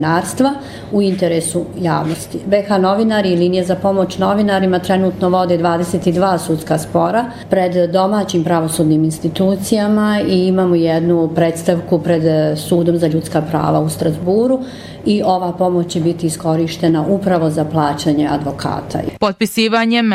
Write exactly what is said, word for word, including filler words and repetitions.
novinarstva u interesu javnosti. B H novinari i linije za pomoć novinarima trenutno vode dvadeset dva sudska spora pred domaćim pravosudnim institucijama i imamo jednu predstavku pred Sudom za ljudska prava u Strasburu i ova pomoć će biti iskorištena upravo za plaćanje advokata. Potpisivanjem